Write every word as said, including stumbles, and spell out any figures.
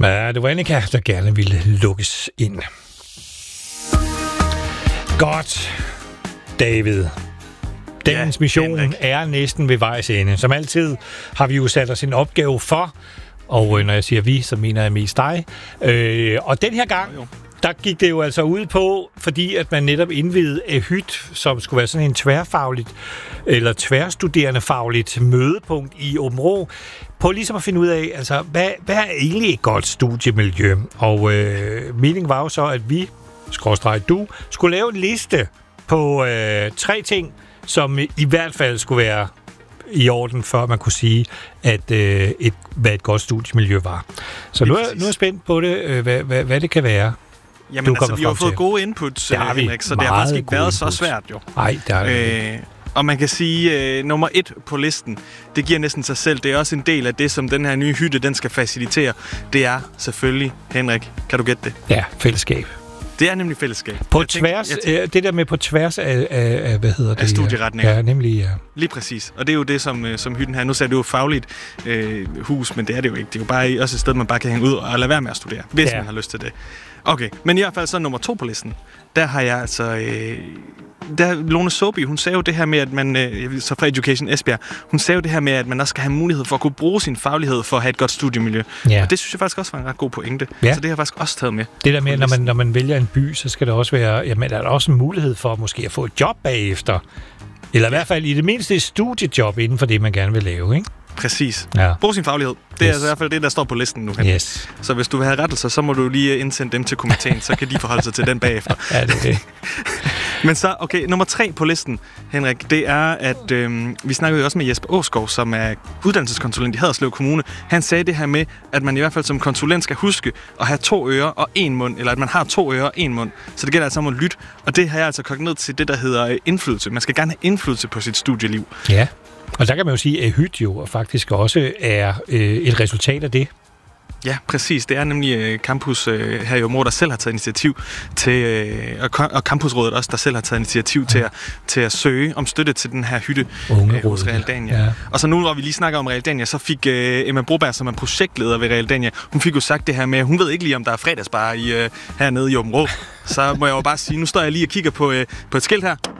Ja, det var Annika, der gerne ville lukkes ind. Godt, David. Dagens ja, mission Henrik. er næsten ved vejs ende. Som altid har vi jo sat os en opgave for, og øh, når jeg siger vi, så mener jeg mest dig. Øh, og den her gang, der gik det jo altså ud på, fordi at man netop indvidede Ehyt, som skulle være sådan en tværfagligt, eller tværstuderende fagligt mødepunkt i Aabenraa, på ligesom at finde ud af, altså, hvad, hvad er egentlig et godt studiemiljø? Og øh, meningen var jo så, at vi, skråstreg du, skulle lave en liste på øh, tre ting, som i hvert fald skulle være i orden, før man kunne sige, at øh, et, hvad et godt studiemiljø var. Så nu er, nu er jeg spændt på det, øh, hvad, hvad, hvad det kan være. Jamen altså, vi har fået gode inputs, Henrik, så det har faktisk ikke været inputs. så svært jo. Nej, det er det øh, Og man kan sige, øh, nummer et på listen, det giver næsten sig selv. Det er også en del af det, som den her nye hytte, den skal facilitere. Det er selvfølgelig, Henrik, kan du gætte det? Ja, fællesskab. Det er nemlig fællesskab. På jeg tværs, tænker, tænker, det der med på tværs af, af, af hvad hedder det? Af studieretninger. Ja, nemlig, ja. Lige præcis. Og det er jo det, som, som hytten her. Nu sagde du jo fagligt øh, hus, men det er det jo ikke. Det er jo bare også et sted, man bare kan hænge ud og lade være med at studere, hvis ja. man har lyst til det. Okay, men i hvert fald så nummer to på listen. Der har jeg altså... Øh, der Lone Soby, hun sagde jo det her med, at man... Øh, så fra Education Esbjerg, hun sagde jo det her med, at man også skal have mulighed for at kunne bruge sin faglighed for at have et godt studiemiljø. Ja. Og det synes jeg faktisk også var en ret god pointe. Ja. Så det har jeg faktisk også taget med. Det der med, når man, når man vælger en by, så skal der også være... Jamen, der er der også en mulighed for måske at få et job bagefter. Eller i hvert fald i det mindste et studiejob inden for det, man gerne vil lave, ikke? Præcis. Ja. Brug sin faglighed. Det er yes. altså i hvert fald det, der står på listen nu. Yes. Så hvis du vil have rettelser, så må du lige indsende dem til komiteen, så kan de forholde sig til den bagefter. Ja, det er det. Men så, okay, nummer tre på listen, Henrik, det er, at øh, vi snakkede jo også med Jesper Åskov, som er uddannelseskonsulent i Haderslev Kommune. Han sagde det her med, at man i hvert fald som konsulent skal huske at have to ører og en mund, eller at man har to ører og en mund. Så det gælder altså om at lytte, og det har jeg altså kogt ned til det, der hedder indflydelse. Man skal gerne have indflydelse på sit studieliv. Ja. Og der kan man jo sige, at Ehyt jo faktisk også er øh, et resultat af det. Ja, præcis. Det er nemlig øh, campus øh, her i Aabenraa, der selv har taget initiativ til, øh, og, og campusrådet også, der selv har taget initiativ ja. til, at, til at søge om støtte til den her hytte øh, hos Realdania. Ja. Og så nu, hvor vi lige snakker om Realdania, så fik øh, Emma Broberg, som er projektleder ved Realdania, hun fik jo sagt det her med, hun ved ikke lige, om der er fredagsbar i, øh, hernede i Aabenraa. Så må jeg jo bare sige, nu står jeg lige og kigger på, øh, på et skilt her.